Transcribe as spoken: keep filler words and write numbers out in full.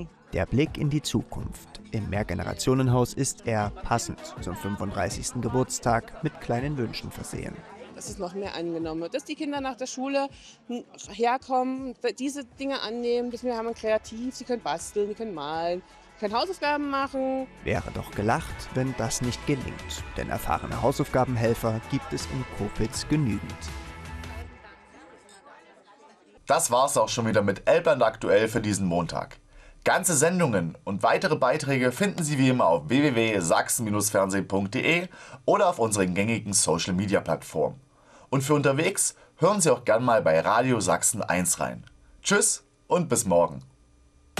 Der Blick in die Zukunft. Im Mehrgenerationenhaus ist er, passend zum fünfunddreißigsten Geburtstag, mit kleinen Wünschen versehen. Dass es noch mehr angenommen wird, dass die Kinder nach der Schule herkommen, diese Dinge annehmen, dass wir haben kreativ, sie können basteln, sie können malen, sie können Hausaufgaben machen. Wäre doch gelacht, wenn das nicht gelingt, denn erfahrene Hausaufgabenhelfer gibt es in Kopitz genügend. Das war's auch schon wieder mit Elbland aktuell für diesen Montag. Ganze Sendungen und weitere Beiträge finden Sie wie immer auf w w w punkt sachsen Bindestrich fernsehen punkt de oder auf unseren gängigen Social Media Plattformen. Und für unterwegs hören Sie auch gern mal bei Radio Sachsen eins rein. Tschüss und bis morgen.